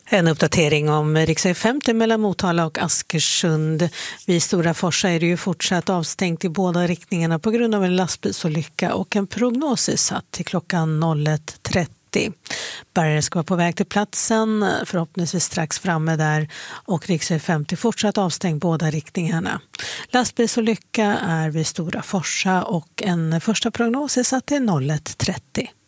En uppdatering om riksväg 50 mellan Motala och Askersund. Vid Stora Forsa är det ju fortsatt avstängt i båda riktningarna på grund av en lastbilsolycka och en prognos är satt till klockan 01.30. Bärgare ska vara på väg till platsen, förhoppningsvis strax framme där, och riksväg 50 fortsatt avstängt båda riktningarna. Lastbilsolycka är vid Stora Forsa och en första prognos är satt till 01.30.